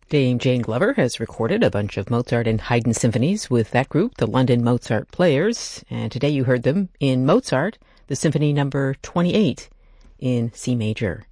Dame Jane Glover has recorded a bunch of Mozart and Haydn symphonies with that group, the London Mozart Players, and today you heard them in Mozart, the Symphony Number 28 in C major.